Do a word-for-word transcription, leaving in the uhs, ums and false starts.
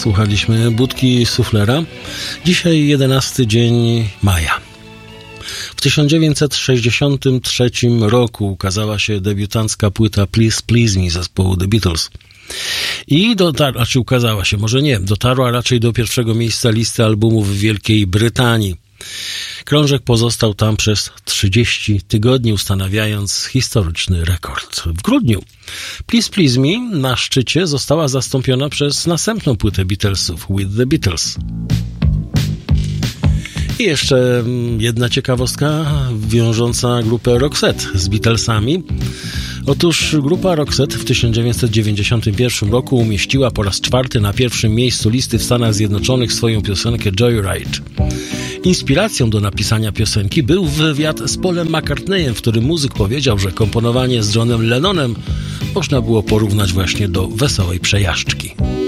Słuchaliśmy Budki Suflera. Dzisiaj jedenasty dzień maja. W tysiąc dziewięćset sześćdziesiątym trzecim roku ukazała się debiutancka płyta Please Please Me zespołu The Beatles. I dotarła, znaczy ukazała się, może nie, dotarła raczej do pierwszego miejsca listy albumów w Wielkiej Brytanii. Krążek pozostał tam przez trzydzieści tygodni, ustanawiając historyczny rekord. W grudniu Please Please Me na szczycie została zastąpiona przez następną płytę Beatlesów, With the Beatles. I jeszcze jedna ciekawostka wiążąca grupę Roxette z Beatlesami. Otóż grupa Roxette w tysiąc dziewięćset dziewięćdziesiątym pierwszym roku umieściła po raz czwarty na pierwszym miejscu listy w Stanach Zjednoczonych swoją piosenkę Joyride. Inspiracją do napisania piosenki był wywiad z Paulem McCartneyem, w którym muzyk powiedział, że komponowanie z Johnem Lennonem można było porównać właśnie do wesołej przejażdżki.